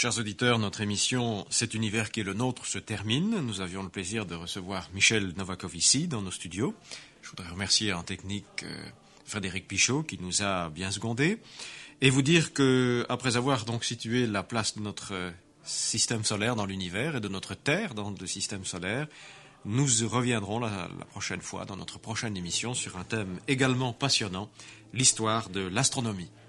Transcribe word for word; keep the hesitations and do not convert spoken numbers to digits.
Chers auditeurs, notre émission Cet univers qui est le nôtre se termine. Nous avions le plaisir de recevoir Michel Novakov ici, dans nos studios. Je voudrais remercier en technique euh, Frédéric Pichot qui nous a bien secondés. Et vous dire que, après avoir donc situé la place de notre euh, système solaire dans l'univers et de notre Terre dans le système solaire, nous reviendrons la, la prochaine fois, dans notre prochaine émission, sur un thème également passionnant, l'histoire de l'astronomie.